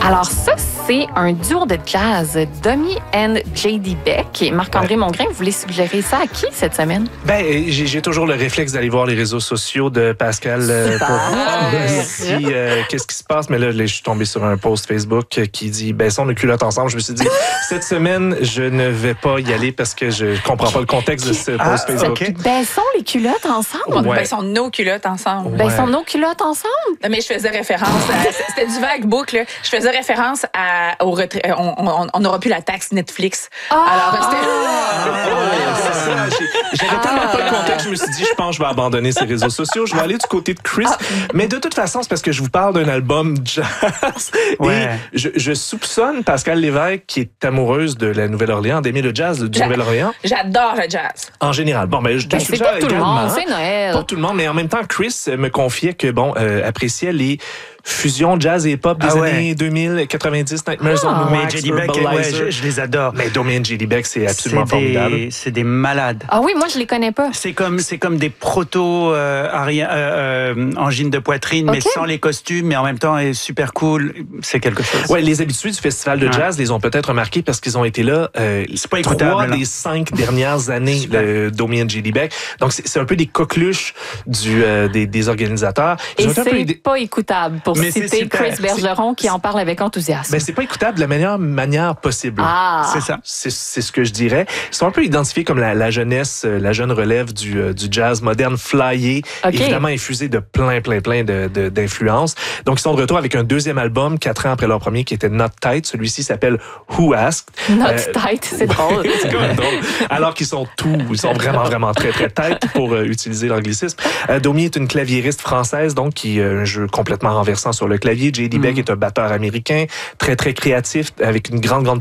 Alors ça, c'est un duo de jazz, Domi and J.D. Beck. Et Marc-André Mongrain, vous voulez suggérer ça à qui cette semaine? Ben, j'ai toujours le réflexe d'aller voir les réseaux sociaux de Pascal pour voir qu'est-ce qui se passe. Mais là, je suis tombé sur un post Facebook qui dit baissons nos culottes ensemble. Je me suis dit, cette semaine, je ne vais pas y aller parce que je comprends pas le contexte de ce post Facebook. Okay. Baissons les culottes ensemble? Ouais. Baissons nos culottes ensemble. Ouais. Baissons nos culottes ensemble? Non, mais je faisais référence c'était du vague boucle. Je faisais référence au retrait. On n'aura plus la taxe Netflix. Alors, j'avais tellement pas le contexte, je me suis dit, je pense que je vais abandonner ces réseaux sociaux. Je vais aller du côté de Chris. Mais de toute façon, c'est parce que je vous parle d'un album jazz. Ouais. Et je soupçonne Pascal Lévesque, qui est amoureuse de la Nouvelle-Orléans, d'aimer le jazz du Nouvelle-Orléans. J'adore le jazz. En général. Bon, ben, je te c'est pas tout le monde, c'est Noël. Pas tout le monde, mais en même temps, Chris me confiait que, appréciait les fusion jazz et hip-hop des années 2000, 90, Nightmares on Mais J.D. Beck, je les adore. Mais Domi and J.D. Beck, c'est absolument formidable. C'est des malades. Ah oui, moi, je les connais pas. C'est comme des proto-angines de poitrine, mais sans les costumes, mais en même temps, super cool. C'est quelque chose. Ouais, les habitués du festival de jazz les ont peut-être remarqués parce qu'ils ont été là c'est pas écoutable, 3 des 5 dernières années, le Domi and J.D. Beck. Donc, c'est un peu des coqueluches des organisateurs. Et c'est pas écoutable pour citer Chris Bergeron qui en parle avec enthousiasme. Ben, c'est pas écoutable de la meilleure manière possible. C'est ça. C'est ce que je dirais. Ils sont un peu identifiés comme la jeunesse, la jeune relève du jazz moderne flyé, évidemment infusé de plein d'influences. Donc, ils sont de retour avec un deuxième album, 4 ans après leur premier, qui était Not Tight. Celui-ci s'appelle Who Asked. Not Tight, c'est drôle. C'est quand même drôle. Alors qu'ils sont vraiment très tight pour utiliser l'anglicisme. Domi est une claviériste française, donc qui a un jeu complètement renversant sur le clavier. J.D. Beck est un batteur américain, très créatif, avec une grande